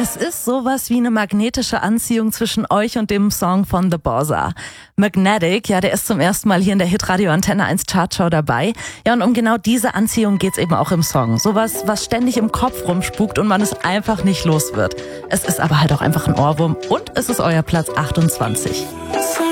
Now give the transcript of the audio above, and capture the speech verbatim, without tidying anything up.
Es ist sowas wie eine magnetische Anziehung zwischen euch und dem Song von The Bossa. Magnetic, ja, der ist zum ersten Mal hier in der Hitradio Antenne eins Chartshow dabei. Ja, und um genau diese Anziehung geht's eben auch im Song. Sowas, was ständig im Kopf rumspukt und man es einfach nicht los wird. Es ist aber halt auch einfach ein Ohrwurm und es ist euer Platz achtundzwanzig.